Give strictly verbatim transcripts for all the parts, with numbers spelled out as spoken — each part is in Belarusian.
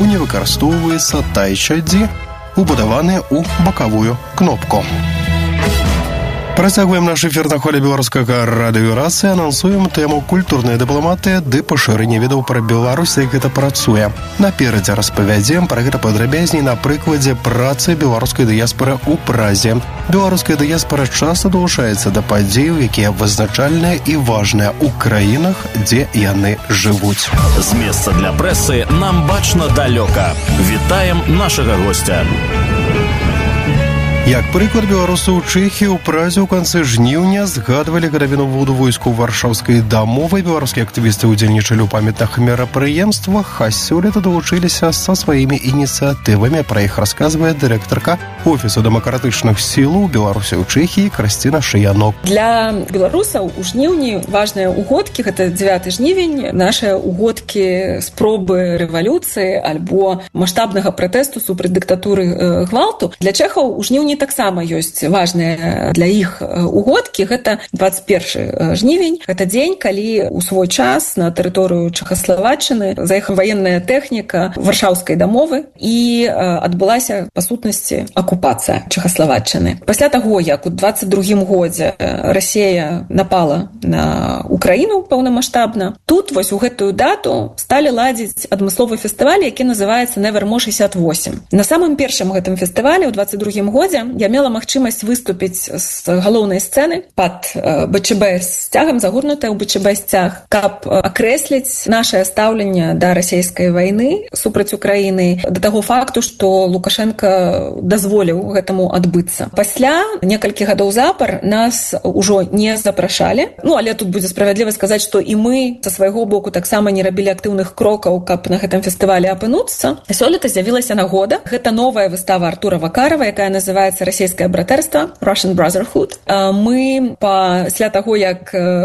не выкарыстоўваецца Touch ай ді, убудаваны ў бакавую кнопку. Працягваем наш эфір на хвалі беларускага радыё РАС і анансуем тэму культурная дыпламатыя ды пашырэнне ведаў пра Беларусь, як гэта працуе. Наперадзе распавядзем пра гэта падрабязней на прыкладзе працы беларускай дыяспары ў Празе. Беларуская дыяспара часта далучаецца да падзеяў, якія вызначальныя і важныя ў краінах, дзе яны жывуць. З месца для прэсы нам бачна далёка. Вітаем нашага госця. Як прыклад, беларусы ў Чэхіі ў Празе ў канцы жніўня згадвалі гадавіну году войску варшаўскай дамовы. Беларускія актывісты ўдзельнічалі ў памятных мерапрыемствах, а сёлета далучыліся са сваімі ініцыятывамі. Пра іх расказвае дырэктарка Офісу дэмакратычных сілаў Беларусі ў Чэхіі Крысціна Шыянок. Для беларусаў у жніўні важныя угодкі, гэта дзевяты жнівень, нашыя угодкі спробы рэвалюцыі альбо маштабнага пратэсту супраць дыктатуры гвалту. Для чэхаў у жніўні таксама ёсць важныя для іх угодкі. Гэта дваццаць першы жнівень. Гэта дзень, калі ў свой час на тэрыторыю Чэхаславаччыны заехала ваенная тэхніка варшаўскай дамовы і адбылася, па сутнасці, акупацыя Чэхаславаччыны. Пасля таго, як у дваццаць другім годзе Расія напала на Украіну паўнамаштабна, тут вось у гэтую дату сталі ладзіць адмысловы фестываль, які называецца Nevermore шэсцьдзесят восемь. На самым першым гэтым фестывалі ў дваццаць другім годзе я мела магчымасць выступіць з галоўнай сцэны пад БЧБ сцягам, загорнутая ў БЧБ сцяг, каб акрэсліць нашае стаўленне да расійскай вайны супраць Украіны, да таго факту, што Лукашенко дазволіў гэтаму адбыцца. Пасля некалькі гадоў запар нас ужо не запрашалі. Ну, але тут будзе справядліва сказаць, што і мы са свайго боку таксама не рабілі актыўных крокаў, каб на гэтым фестывалі апынуцца. Сёлета з'явілася нагода. Гэта новая выстава Артура Вакарова, якая называецца «Расійскае братэрства», Russian Brotherhood. Мы пасля таго, як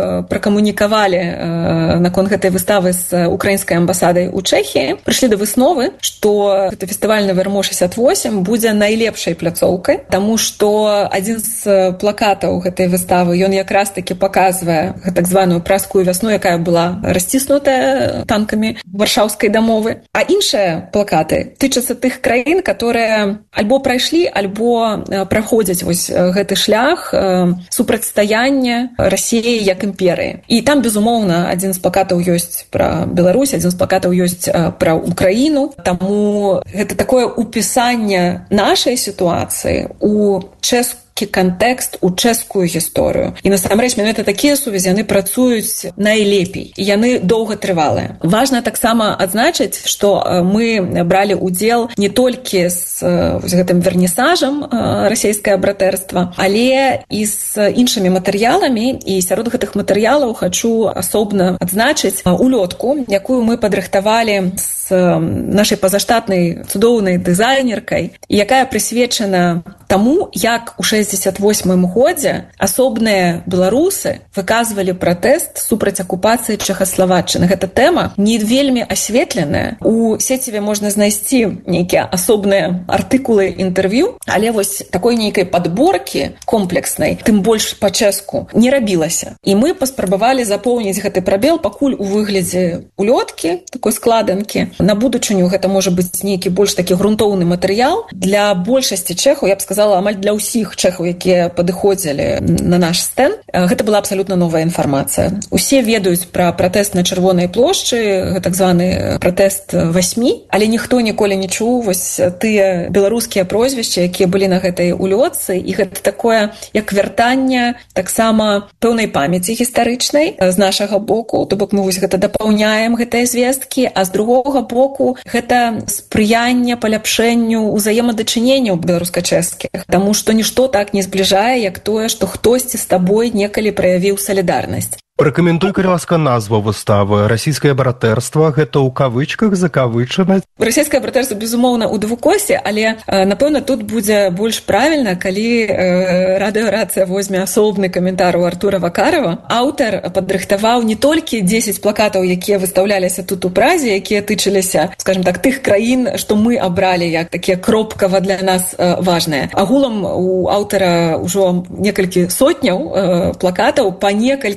пракамунікавалі наконт гэтай выставы з украінскай амбасадай у Чэхіі, прыйшлі да высновы, што гэты фестываль Nevermore шэсцьдесят восемь будзе найлепшай пляцоўкай, таму што адзін з плакатаў гэтай выставы, ён якраз такі паказвае так званую празкую вясну, якая была расціснутая танкамі варшаўскай дамовы. А іншыя плакаты тычацца тых краін, которые альбо прайшлі, альбо праходзяць вось гэты шлях супрацьстаяння Расіі як імперыі. І там, безумоўна, адзін з плакатаў ёсць пра Беларусь, адзін з плакатаў ёсць пра Украіну. Таму гэта такое упісанне нашай сітуацыі у чэшскую кантэкст, у чэшскую гісторыю. І насамрэч менавіта такія сувязі, яны працуюць найлепей, і яны доўгатрывалыя. Важна таксама адзначыць, што мы бралі ўдзел не толькі з гэтым вернісажам расійскае братэрства, але і з іншымі матэрыяламі, і сярод гэтых матэрыялаў хачу асобна адзначыць улётку, якую мы падрыхтавалі з нашай пазаштатнай цудоўнай дызайнеркай, якая прысвечана таму, як у шэсцьдесят восьмым годзе асобныя беларусы выказвалі пратэст супраць акупацыі Чэхаславаччыны. Гэта тэма не вельмі асветленая. У сеціве можна знайсці нейкія асобныя артыкулы інтэрв'ю, але вось такой нейкай падборкі комплекснай, тым больш па-чэшску, не рабілася. І мы паспрабавалі запоўніць гэты прабел пакуль у выглядзе улёткі, такой складанкі. На будучыню гэта можа быць нейкі больш такі грунтоўны матэрыял. Для большасці чэхаў, я б сказала, амаль для ўсіх чэхаў, якія падыходзілі на наш стэнд, гэта была абсалютна новая інфармацыя. Усе ведаюць пра пратэст на Чырвонай плошчы, так званы пратэст васьмі, але ніхто ніколі не чуў вось тыя беларускія прозвішчы, якія былі на гэтай улётцы, і гэта такое, як вяртанне таксама пэўнай памяці гістарычнай з нашага боку, то бок мы вось гэта дапаўняем гэтыя звесткі, а з другога боку гэта спрыянне паляпшэнню ўзаемадачыненняў беларуска-чэшскіх, таму што нішто так не збліжае, як тое, што хтосьці з табой некалі праявіў салідарнасць. Пракаментуй, калі ласка, назва выставы. Расійскае братэрства, гэта ў кавычках закавычана? Расійскае братэрства, безумоўна, у двукосе, але, напэўна, тут будзе больш правільна, калі радыёрацыя возьме асобны каментар у Артура Вакарова. Аўтар падрыхтаваў не толькі дзесяць плакатаў, якія выстаўляліся тут у Празе, якія тычыліся, скажем так, тых краін, што мы абралі як такія кропкава для нас важныя. Агулам у аўтара ўжо некалькі сотняў плакатаў па некалькі варыянтаў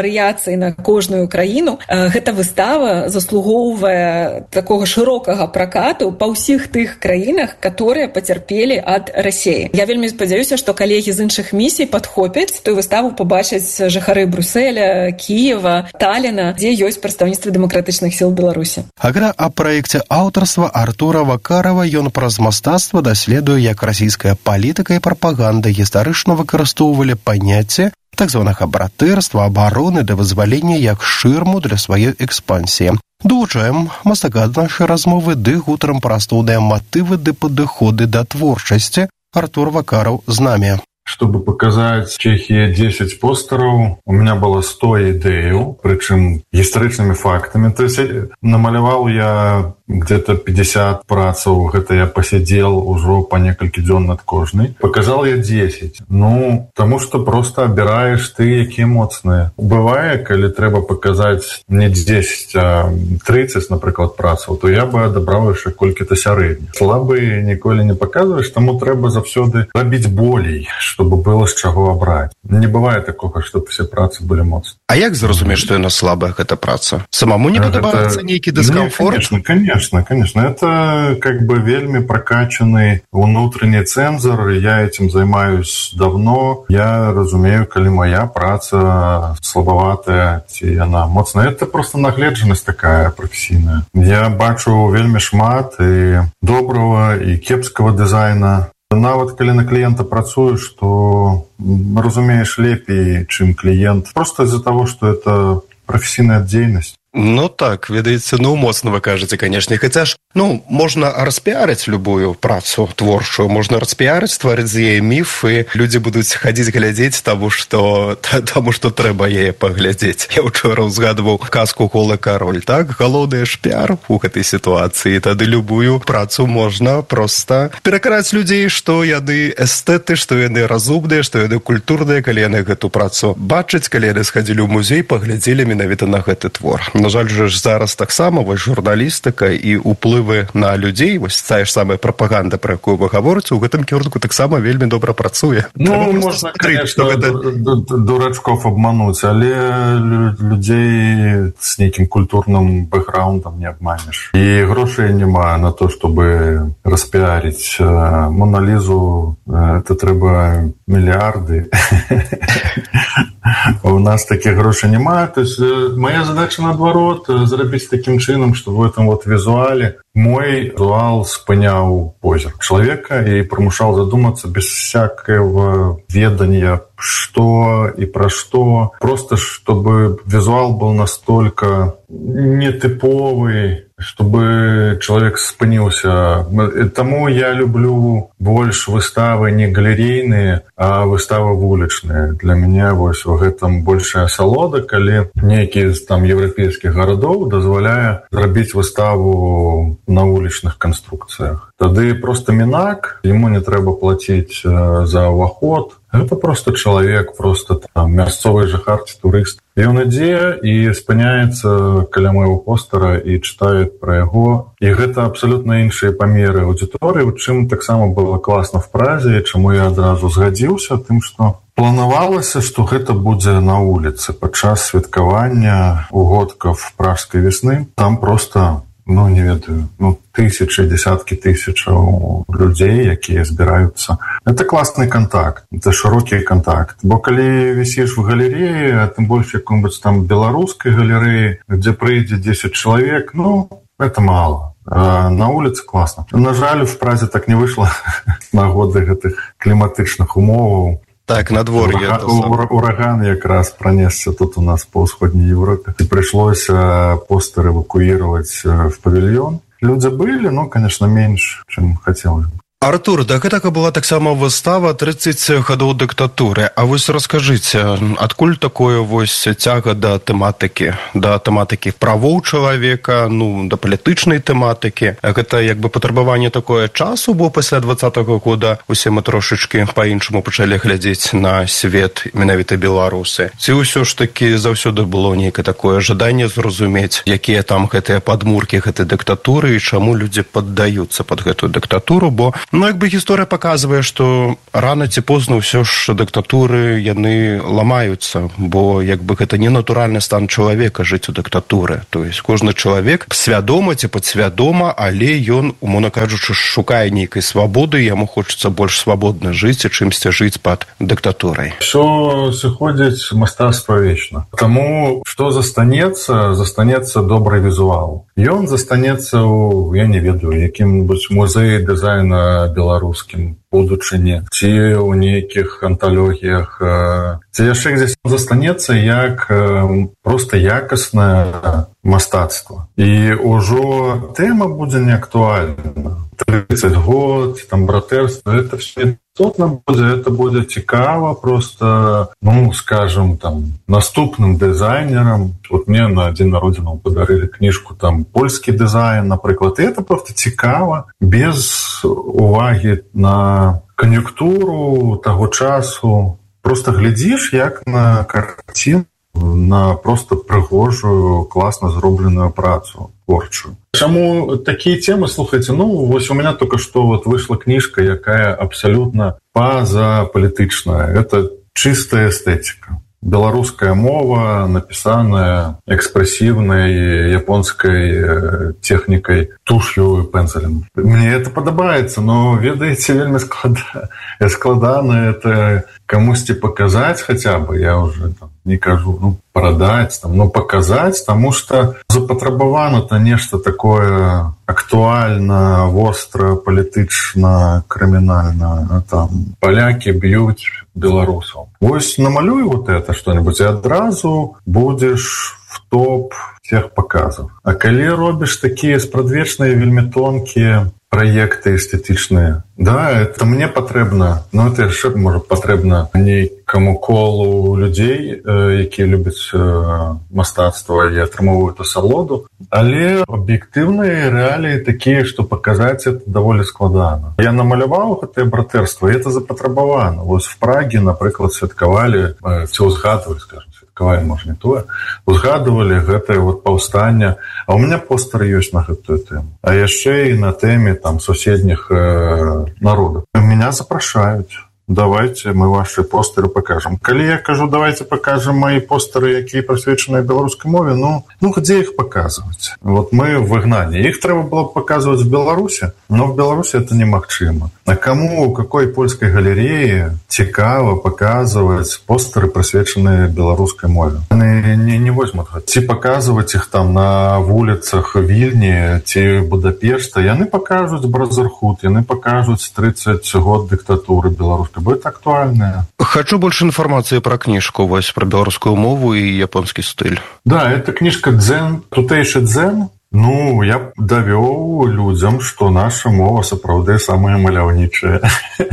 варыяцый на кожную краіну. Гэта выстава заслугоўвае такога шырокага пракату па ўсіх тых краінах, которые пацярпелі ад Расіі. Я вельмі спадзяюся, што калегі з іншых місій падхопяць тую выставу, пабачаць жыхары Брюсселя, Кіева, Талліна, дзе ёсць прадстаўніцтва дэмакратычных сіл Беларусі. А гра о праекце аўтарства Артура Вакарова ён праз мастацтва даследуе, як расійская палітыка і прапаганда гістарычна выкарыстоўвалі паняцце так званага братэрства, абароны да вызвалення як шырму для сваёй экспансіі. Долучаем мастака да нашай размовы ды гутарам пра асноўныя матывы ды падыходы да творчасці. Артур Вакаров з намі. Чтобы показать Чехии десять постеров, у меня было сто идей, причем историческими фактами. То есть намалевал я где-то пятьдесят працаў, это я посидел уже по несколько дён над кожной. Показал я десять. Ну, потому что просто обираешь ты, какие моцные. Бывает, когда треба показать не десять, а тридцать, например, працаў, то я бы отобрал еще колькі-то сярэдніх. Слабые ніколі не показываешь, тому треба завсёды робить болей, чтобы было з чаго абраць. Не бывае такога, чтобы все працы былі моцныя. А як зразумець, што яна слабая, гэта праца? Самому не падабаецца нейкі дыскамфорт? Конечно, конечно, конечно. Это как бы вельмі прокачанный внутренний цензор. Я этим займаюсь давно. Я разумею, калі моя праца слабаватая, ці яна моцная. Это просто нагледжанасць такая професійная. Я бачу вельмі шмат і доброго, і кепского дызайна. Нават калі на кліента працуеш, то разумееш лепей, чым кліент. Просто из-за того, что это професійная дзейнасць. Ну так, ведаеце, ну моцна вы кажаце, конечно. Хаця ж, ну, можна распіарыць любую працу творчую, можна распіарыць, стварыць з яе міф, і людзі будуць хадзіць глядзець, таму што, таму што трэба яе паглядзець. Я ўчора ўзгадваў казку «Голы кароль», так? Галоўны ж піар у гэтай сітуацыі. Тады любую працу можна проста пераканаць людзей, што яны эстэты, што яны разумныя, што яны культурныя, калі яны гэту працу бачаць, калі яны схадзілі ў музей, паглядзелі менавіта на гэты твор. На жаль, же ж зараз таксама вось журналістыка і ўплывы на людзей, вось тая ж самая прапаганда, пра якую вы гаворыце, у гэтым кірунку таксама вельмі добра працуе. Ну, можна, конечно, гэта... дурачков обмануць, але людзей з нейкім культурным бэкграундам не обманеш. І грошай няма на то, чтобы распіаріць Монолизу, это трэба мільярды. У нас таких грошей няма. То есть моя задача наоборот зрабіць таким чынам, что в этом вот визуале мой визуал спыняў позірк человека и примушал задуматься без всякого ведания, что и про что. Просто чтобы визуал был настолько нетиповый, чтобы человек спынился. Таму я люблю больш выставы не галерейные, а выставы вулічныя. Для меня вось у гэтым большая асалода, калі нейкі з там еўрапейскіх гарадоў дазваляе зрабіць выставу на вулічных канструкцыях. Тады просто мінак, ему не трэба плаціць за ўваход. Это просто человек, просто там мясцовый жыхар ці турыст. І ён ідзе і спыняецца каля майго постера і чытае пра яго. І гэта абсалютна іншыя памеры аўдыторыі, у чым таксама было класна в Празе, чаму я адразу згадзіўся, тым, што планавалася, што гэта будзе на вуліцы падчас святкавання угодкаў пражскай весны. Там просто... ну, не ведаю, ну, тысячи, десятки тысяч людей, якія збираюцца. Это классный контакт, это широкі контакт. Бо калі висишь в галереі, а тым больш якой-нибудь там беларускай галереі, где прыйдзе десять человек, ну, это мало. А на улице классно. На жаль, в Празе так не вышло нагоды гэтых кліматычных умоваў. Так, надвор'е. Ураган, ураган якраз пронесся тут у нас по ўсходняй Европе. И пришлось постер эвакуировать в павильон. Люди были, но, конечно, меньше, чем хотелось бы. Артур, да гэтага была таксама выстава тридцать гадоў дыктатуры. А вось раскажыце, адкуль такое вось цяга да тэматыкі, да тэматыкі правоў чалавека, ну, да палітычнай тэматыкі? Гэта як бы патрабаванне такое часу, бо пасля двадцатага года усе мы трошачкі па-іншаму пачалі глядзець на свет, менавіта беларусы. Ці ўсё ж такі заўсёды было нейкае такое жаданне зразумець, якія там гэтыя падмуркі гэтай дыктатуры і чаму людзі паддаюцца пад гэтую дыктатуру, бо Ну, як бы гісторыя паказвае, што рана ці позна ўсё ж дыктатуры яны ламаюцца, бо як бы гэта не натуральны стан чалавека жыць у дыктатуры. То есть кожны чалавек свядома ці падсвядома, але ён, умоўна кажучы, шукае нейкай свабоды, яму хочацца больш свабодна жыць і чымсьці жыць пад дыктатурай. Усё сыходзіць мастацтва вечна. Таму што застанецца, застанецца добры візуал. Ён застанецца ў, я не ведаю, якім-небудзь музеі дызайна беларускім будучыні, ці ў нейкіх анталогіях, ці яшчэ дзе застанецца як проста якаснае мастацтва. І ўжо тэма будзе неактуальна. тридцать год, там братэрства, это все істотна будзе, это будзе цікава просто, ну, скажем, там, наступным дызайнерам. Вот мне на дзень народзінаў падарылі кніжку, там, польскі дызайн, напрыклад, і это просто цікава, без увагі на кан'юнктуру таго часу. Просто глядзіш, як на карціну, на просто прыгожую, класна зробленую працу творчую. Чаму такія темы, слухайце, ну, вось у меня только что вот вышла книжка, якая абсолютно пазапалітычная. Это чистая эстетика. Беларуская мова, напісаная экспрэсіўнай японскай тэхнікай, тушью і пензелем. Мне это падабаецца, но, ведаеце, вельмі склада... складана это камусьці паказаць хотя бы, я уже там не кажу, ну, прадаць, там, ну, паказаць, таму што запатрабавана-то нешта такое актуальна, востра, палітычна, крымінальна, там, палякі б'юць беларусаў. Вось намалюй вот это что-нибудь, и адразу будешь в топ всех показов. А калі робіш такія спрадвечныя, вельмі тонкія проекты эстетычныя, да, это мне патрэбна, ну, это яшчэ, можа, патрэбна нейкаму колу людзей, якія любяць мастацтва і атрымоўваюць асалоду, але аб'ектыўныя рэаліі такія, што паказаць это даволі складана. Я намаляваў гэтае братэрства, і это запатрабавана. Вось в Праге, напрыклад, святкавалі, ці ўзгадвалі, скажем, святкавалі, можа, не тое, узгадывалі гэтае вот паўстанне, а у меня постер ёсць на гэтую тэму. А яшчэ і на тэме там суседніх э, народов. Меня запрашаюць. Давайте мы ваши постеры покажем. Калі я кажу, давайте покажем мои постеры, якія прысвечаныя беларускай мове, ну, ну где их показывать? Вот мы в выгнании. Их трэба было показывать в Беларуси, но в Беларуси это немагчыма. А кому, у какой польской галереи цікава показывать постеры, прысвечаныя беларускай мове? Они не, не возьмут. Ці показывать их там на вуліцах Вільні, ці Будапешта, яны покажут Бразерхут, яны покажут тридцать год диктатуры беларускай. Будет актуальная. Хочу больше информации про книжку, вось, про белорусскую мову и японский стиль. Да, это книжка дзен, тутэйшы дзен. Ну, я давёў людзям, что наша мова сапраўды самая маляўнічая.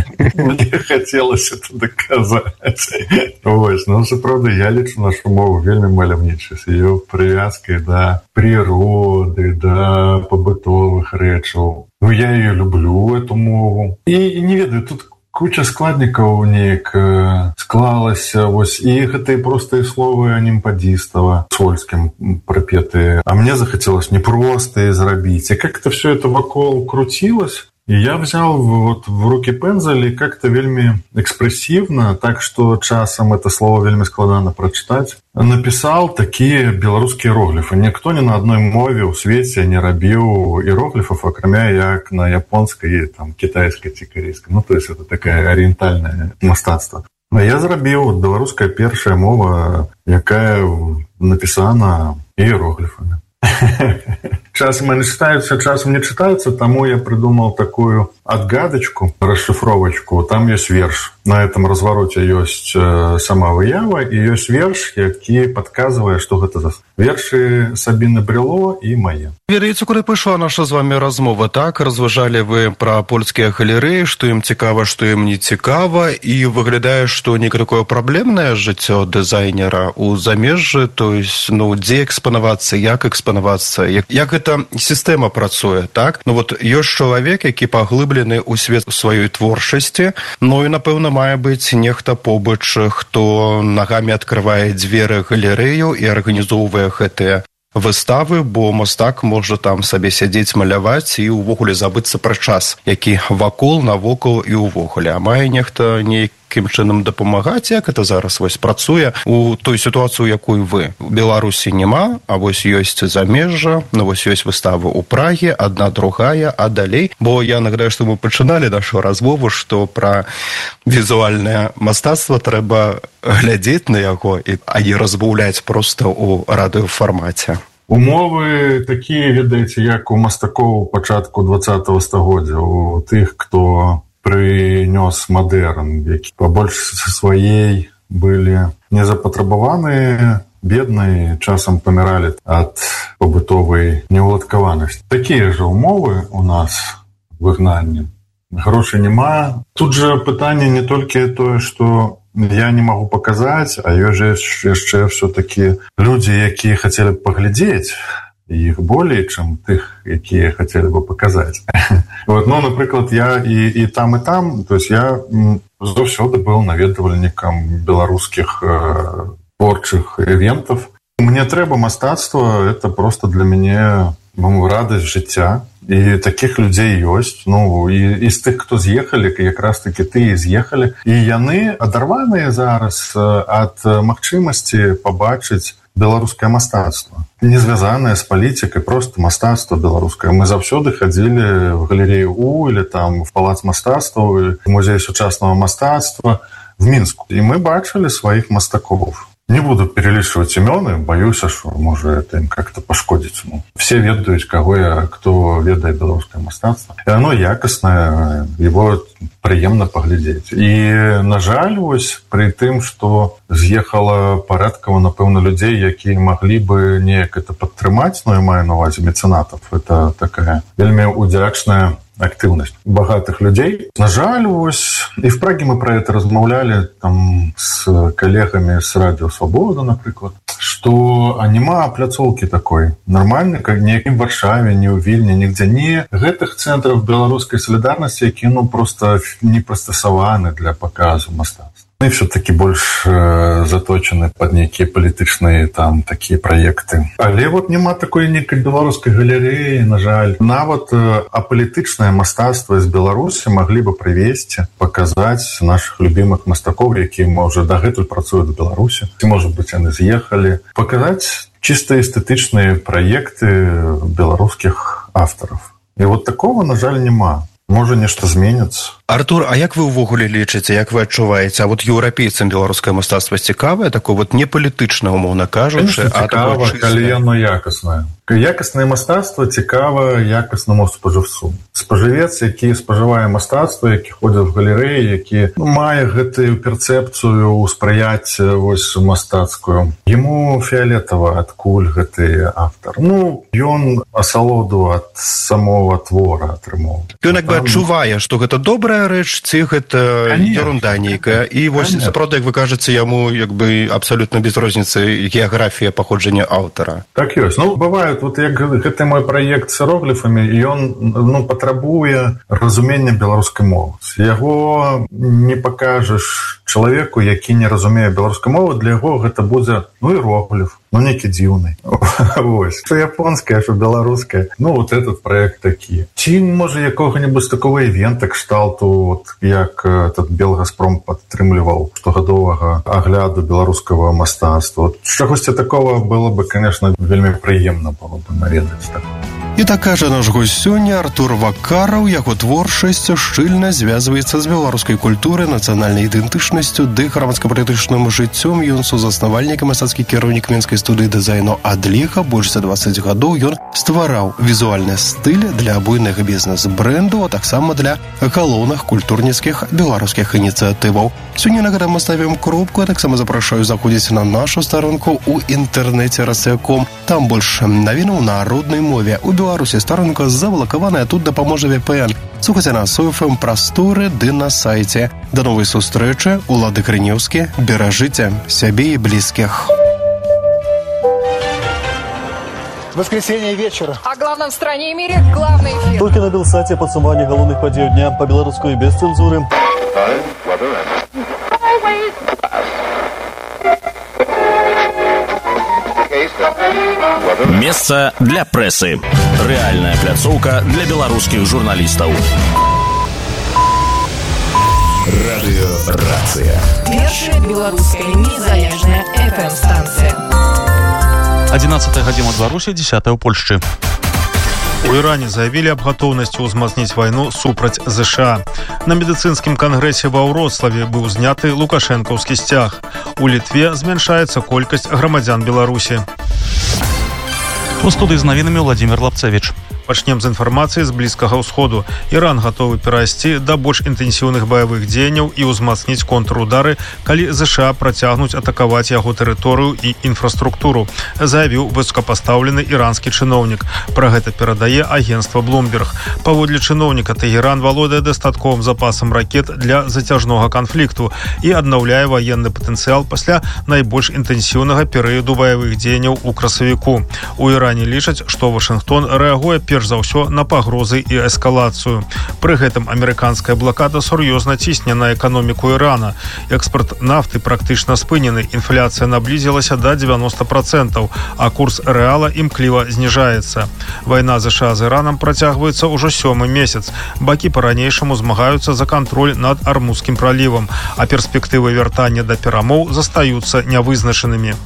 Мне хотелось это доказать. Вось, ну, сапраўды, я лічу нашу мову вельмі маляўнічай, с её привязкой да природы, да побытовых рэчаў. Ну, я её люблю, эту мову. И не ведаю, тут куча складнікаў неяк склалася, вось, і гэтыя простыя словы анімпадзістава сольскім прапетыя. А мне захацелось непростые зрабіць. И как-то все это вакол крутилось. И я взял вот в руки пензель и как-то вельми экспрессивно, так что часом это слово вельми складано прочитать, написал такие белорусские иероглифы. Никто ни на одной мове у свете не рабил иероглифов, окромя як на японской и там китайской, ці корейской. Ну, то есть это такое ориентальное мастацтво. А я зрабіў беларуская першая мова, якая написана иероглифами. Часом они читаются, часом не читаются, тому я придумал такую отгадочку, расшифровочку. Там есть верш. На этом развороте есть сама выява, и есть верш, які подказывает, что это за верши Сабіны Брыло и мои. Ведаеце, куды пайшла наша з вами размова, так? Разважалі вы пра польскія галерэі, што ім цікава, што ім не цікава, і выглядае, што некае праблемнае жыццё дызайнера ў замежжы, то есть, ну, дзе экспанавацца, як экспанавацца, як, як гэта сістэма працуе, так? Ну, вот, ёсць чалавек, які паглыблены ў свет сваёй творчасці, ну, і, напэўна, мае быць нехта побач, хто нагамі адкрывае дзверы галерэю і арганізоўвае гэтыя выставы, бо мастак можа там сабе сядзець, маляваць і ўвогуле забыцца пра час, які вакол, навокал і ўвогуле. А мае нехта нейкім чынам дапамагаць, як это зараз вось працуе у той сітуацыі, у якой вы. У Беларусі няма, а вось ёсць замежжа, ну вось ёсць выставы ў Праге, адна другая, а далей. Бо я нагадаю, што мы пачыналі нашу размову, што пра візуальнае мастацтва трэба глядзець на яго, а не разбаўляць проста ў радыёфармаце. Умовы такія, ведаеце, як у мастакоў пачатку двадцатага стагоддзя, у тых, хто прынёс мадэрн, які пабольш сваей былі незапатрабаваныя, бедныя, часам паміралі ад пабытовай неўладкаванасці. Такія ж умовы у нас выгнанні. Грошай няма. Тут жа пытанне не толькі тое, што я не магу паказаць, а ёсць яшчэ ўсё-такі людзі, якія хацелі б паглядзець, іх болей, чым тых, якія хацелі бы паказаць. Вот, ну, напрыклад, я і, і там, і там, то есть я заўсёды быў наведвальнікам беларускіх э, творчых івентаў. Мне трэба мастацтва, это просто для мяне ну, радасць жыцця. І такіх людзей ёсць. Ну, і, і з тых, хто з'ехалі, якраз такі тыя з'ехалі. І яны адарваныя зараз ад магчымасці пабачыць беларускае мастацтва. Не звязанае з палітыкай, просто мастацтва беларускае. Мы заўсёды хадзілі в галерею У или там в палац мастацтваў, в музей сучаснага мастацтва в Мінску. І мы бачылі сваіх мастакоў. Не буду перелічваць імёны, баюся, што можа это ім как-то пашкодзіць. Ну, все ведаюць, каго я, хто ведае беларускае мастацтва. І оно якаснае, его прыемна паглядзець. І, на жаль, вось, пры тым, што з'ехала парадкава, напэўна, людзей, якія маглі бы неяк это падтрымаць, ну, я маю на увазе мецэнатаў. Это такая вельмі удзячная актыўнасць багатых людзей. На жаль, вось, і в Праге мы пра это размаўлялі там з калегамі з Радыё Свабода, напрыклад, што а няма пляцоўкі такой нармальнай, как ні ў Варшаве, ні ў Вільні, нігдзе не гэтых цэнтраў беларускай салідарнасці, які ну проста не прыстасаваны для паказу мастацтва. Мы все-таки больш э, заточаны под нейкія палітычныя там такія праекты. Але вот няма такой нейкай беларускай галерэі, на жаль. Нават э, апалітычнае мастацтва з Беларусі маглі бы прывесці, паказаць нашых любімых мастакоў, якія можа дагэтуль працуюць у Беларусі. Ці, можа быць, яны з'ехалі. Паказаць чыста эстэтычныя праекты беларускіх аўтараў. І вот такого, на жаль, няма. Можа, нешта зменіцца. Артур, а як вы ўвогуле лічыце, як вы адчуваеце? А вот еўрапейцам беларускае мастацтва цікавае, такое вот не палітычна, умоўна кажучы, а цікава, калі яно якаснае. Якаснае мастацтва цікава якаснаму спажыўцу. Спажывец, які спажывае мастацтва, які ходзіць в галерэі, які ну, мае гэтую перцэпцыю ўспрыяць вось мастацкую. Яму фіолетава, адкуль гэты аўтар. Ну, ён асалоду ад самого твора атрымоў. Ён як бы адчувае, што гэта добрая рэч, ці гэта ерунда нейкая. І вось, сапраўды, як вы кажаце, яму як бы абсалютна без розніцы геаграфія паходжання аўтара. Так ёсць. Ну, бываюць, вот як гэты мой праект з іерогліфамі, ён ну, патрабуе разумення беларускай мовы. Яго не пакажаш чалавеку, які не разумее беларускай мовы, для яго гэта будзе ну, іерогліф, ну, нейкі дзіўны. Вось. Што японская, што беларуская. Ну, вот этот проект такі. Ці, можа, якога-небудзь такого івента кшталту, вот, як этот Белгазпром падтрымліваў штогадовага агляду беларускага мастацтва. Вот, чагосьці такого было бы, конечно, вельмі прыемна было бы наведаць так. І так кажа наш госць сёння Артур Вакараў. Яго творчасць шчыльна звязваецца з беларускай культурай, нацыянальнай ідэнтычнасцю ды грамадска-палітычным жыццём. Ён сузаснавальнік і мастацкі кіраўнік менскай студыі дызайну «Адліга». Больш за дваццаць гадоў ён ствараў візуальны стыль для буйных бізнес-брэндаў, а таксама для галоўных культурніцкіх беларускіх ініцыятываў. Сёння на гэтым мы ставім кропку, а таксама запрашаю заходзіць на нашу старонку ў інтэрнэце расія крапка ком. Там больш навінаў на роднай мове. У Беларусі старонка заблакаваная, тут дапаможа вэ пэ эн. Слухайце нас у эф эм прасторы ды на сайце. До новай сустрэчы. Улады Крынеўскі. Беражыце сябе і блізкіх. Воскресенье вечера. О главном в стране и мире главный эфир. Только на Белсате подсумование головных подей дня по-белорусски без цензуры. Okay, Месца для прэсы. Рэальная пляцоўка для беларускіх журналістаў. Радыёрацыя. Першая беларуская незалежная эф эм-станцыя. одиннадцатая гадзіна ў Беларусі, дзесятая ў Польшчы. У Іране заявілі аб гатоўнасці ўзмацніць вайну супраць ЗША. На медыцынскім кангрэсе ва Ўроцлаве быў зняты лукашэнкаўскі сцяг. У Літве змяншаецца колькасць грамадзян Беларусі. У студыі з навінамі Владзімир Лапцевіч. Пачнем з інфармацыі з Блізкага ўсходу. Іран гатовы перайсці да больш інтэнсіўных баявых дзеянняў і ўзмацніць контрудары, калі ЗША працягнуць атакаваць яго тэрыторыю і інфраструктуру, заявіў высокапастаўлены іранскі чыноўнік. Пра гэта перадае агенцтва Bloomberg. Паводле чыноўніка, Тэгеран валодае дастатковым запасам ракет для зацяжнога канфлікту і аднаўляе ваенны патэнцыял пасля найбольш інтэнсіўнага перыяду баявых дзеянняў у красавіку. У Іране лічаць, што Вашынгтон рэагуе перш за ўсё на пагрозы і эскалацыю. Пры гэтым амерыканская блакада сур'ёзна цісне на эканоміку Ірана. Экспарт нафты практычна спынены, інфляцыя наблізілася да дзевяноста процентаў, а курс рэала імкліва зніжаецца. Вайна ЗША з Іранам працягваецца ўжо сёмы месяц. Бакі па-ранейшаму змагаюцца за кантроль над Армузскім пралівам, а перспектывы вяртання да перамоў застаюцца нявызначанымі.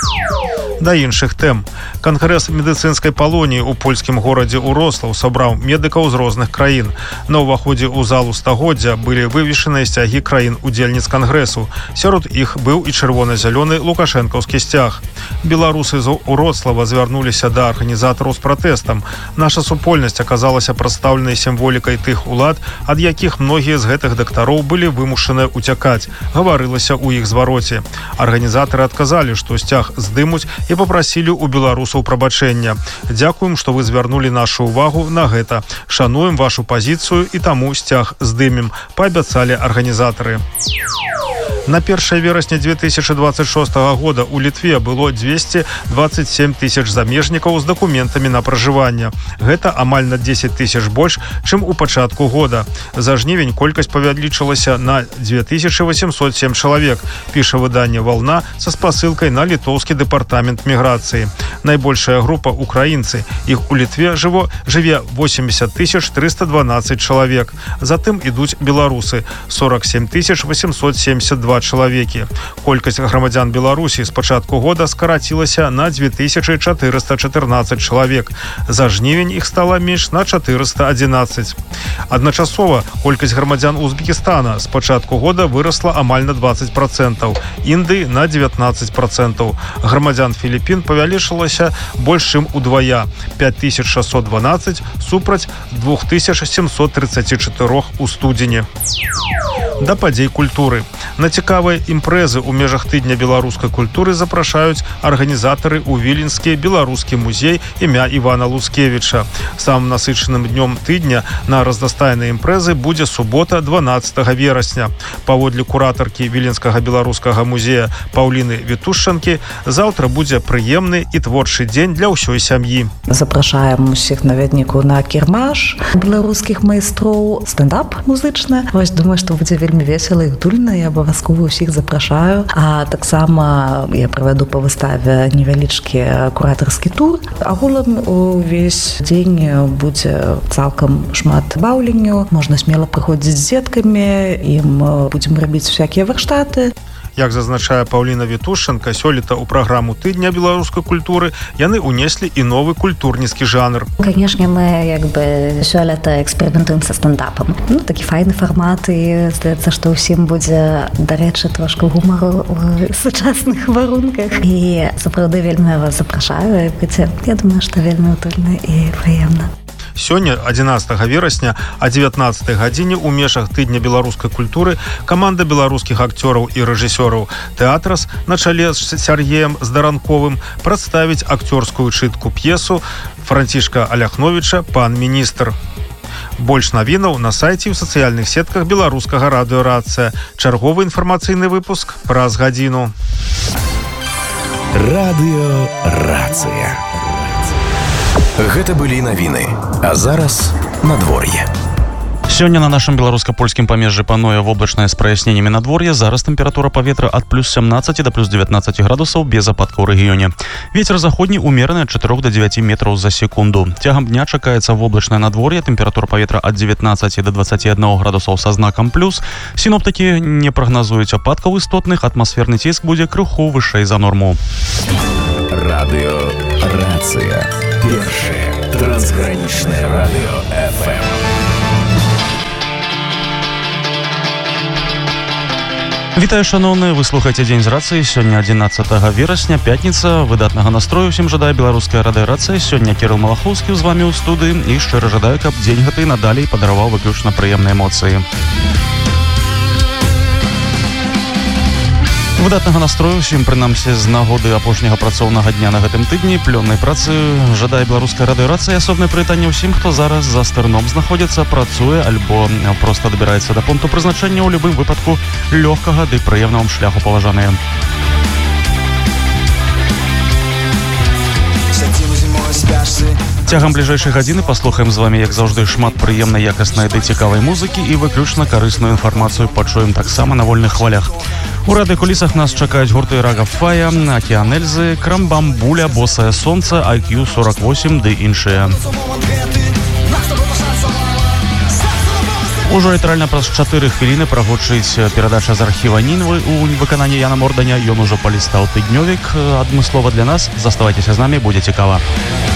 Да іншых тэм. Кангрэс медыцынскай палоніі ў польскім горадзе Урослаў сабраў медыкаў з розных краін. На ўваходзе ў залу стагоддзя былі вывешаныя сцягі краін-удзельніц кангрэсу. Сярод іх быў і чырвона-зялёны лукашэнкаўскі сцяг. Беларусы з Уроцлава звярнуліся да арганізатараў з пратэстам. Наша супольнасць аказалася прадстаўленай сімволікай тых улад, ад якіх многія з гэтых дактароў былі вымушаныя ўцякаць, гаварылася ў іх звароце. Арганізатары адказалі, што сцяг здымуць і папрасілі ў беларусаў прабачэння. Дзякуем, што вы звярнулі нашу ўвагу на гэта. Шануем вашу пазіцыю і таму сцяг здымем, паабяцалі арганізатары. На першае верасня две тысячи двадцать шостага года у Літве было двести двадцать семь тысяч замежнікаў з дакументамі на пражыванне. Гэта амаль на дзесяць тысяч больш, чым у пачатку года. За жнівень колькасць павялічылася на две тысячи восемьсот семь чалавек, піша выданне «Волна» са спасылкай на літоўскі дэпартамент міграцыі. Найбольшая група украінцы. Іх у Літве жыво, жыве восемьдесят тысяч триста двенадцать чалавек. Затым ідуць беларусы – сорок семь тысяч восемьсот семьдесят два чалавекі. Колькасць грамадзян Беларусі з пачатку года скарацілася на две тысячи четыреста четырнадцать чалавек. За жнівень іх стала менш на четыреста одиннадцать. Адначасова колькасць грамадзян Узбекістана з пачатку года вырасла амаль на двадцать процентаў, Індыі на девятнадцать процентаў. Грамадзян Філіпін павялічылася больш чым удвая – пять тысяч шестьсот двенадцать супраць две тысячи семьсот тридцать четыре у студзені. Да падзей культуры. На цікавыя імпрэзы ў межах тыдня беларускай культуры запрашаюць арганізатары ў Віленскі беларускі музей імя Івана Луцкевіча. Самым насычаным днём тыдня на разнастайныя імпрэзы будзе субота дванаццатага верасня. Паводле куратаркі Віленскага беларускага музея Паўліны Вітушчанкі, заўтра будзе прыемны і творчы дзень для ўсёй сям'і. Запрашаем усіх наведнікаў на кірмаш беларускіх майстроў, стендап музычны. Вось думаю, што будзе вельмі весела і утульна, я абавязкова ўсіх запрашаю. А таксама я правяду па выставе невялічкі куратарскі тур. Агулам увесь дзень будзе цалкам шмат баўленню. Можна смела прыходзіць з дзеткамі, ім будзем рабіць всякія варштаты. Як зазначае Паўліна Вітушчанка, сёлета ў праграму тыдня беларускай культуры яны ўнеслі і новы культурніцкі жанр. Канешне, мы як бы сёлета эксперыментуем са стендапам. Ну, такі файны фармат, і здаецца, што ўсім будзе, дарэчы, трошку гумару ў сучасных варунках. І сапраўды вельмі вас запрашаю. Я думаю, што вельмі утульна і прыемна. Сёння, адзінаццатага верасня, а дзевятнаццатай гадзіне ў межах тыдня беларускай культуры каманда беларускіх акцёраў і рэжысёраў тэатрас на чале з Сяргеем Здаранковым прадставіць акцёрскую чытку п'есу Францішка Аляхновіча «Пан міністр». Больш навінаў на сайце і ў сацыяльных сетках беларускага радыёрацыя. Чарговы інфармацыйны выпуск праз гадзіну. Радыёрацыя. Гэта былі навіны. А зараз надвор'е. Сёння на нашым беларуска-польскім памежжы пануе воблачнае з праясненнямі надвор'я. Зараз тэмпература паветра ад плюс сямнаццаці да плюс дзевятнаццаці градусаў без ападкаў у рэгіёне. Вецер заходні умераны ад чатырох да дзевяці метраў за секунду. Цягам дня чакаецца воблачнае надвор'е, тэмпература паветра ад дзевятнаццаці да дваццаці аднаго градусаў са знакам плюс. Сіноптыкі не прагназуюць ападкаў істотных, атмасферны ціск будзе крыху вышэй за норму. Радыё Рацыя. Першае трансгранічнае радыё эф эм. Вітаю, шаноўныя, вы слухаеце дзень з рацыі. Сёння адзінаццатага верасня, пятніца. Выдатнага настрою ўсім жадае беларуская радыёрацыя. Сёння Кірыл Малахоўскі з вамі ў студыі і шчыра жадаю, каб дзень гэты надалей падараваў выключна прыемныя эмоцыі. Выдатнага настрою ўсім, прынамсі, з нагоды апошняга працоўнага дня на гэтым тыдні, плённай працы жадае беларуская радыёрацыя. Асобнае прывітанне ўсім, хто зараз за стырном знаходзіцца, працуе альбо проста дабіраецца да пункту прызначэння. У любым выпадку лёгкага ды прыемнага шляху, паважаныя. Цягам бліжэйшай гадзіны паслухаем з вамі, як заўжды, шмат прыемнай, якаснай ды цікавай музыкі і выключна карысную інфармацыю пачуем таксама на вольных хвалях. У радыёкулісах нас чакаюць гурты Рага Фая, Акіан Эльзы, Крамбамбуля, Босае Сонца, ай кью сорок восемь ды іншыя. Ужо літаральна праз чатыры хвіліны прагучыць перадача з архіва Нінвы у выкананні Яна Морданя. Ён ужо палістаў тыднёвік адмыслова для нас. Заставайцеся з намі, будзе цікава.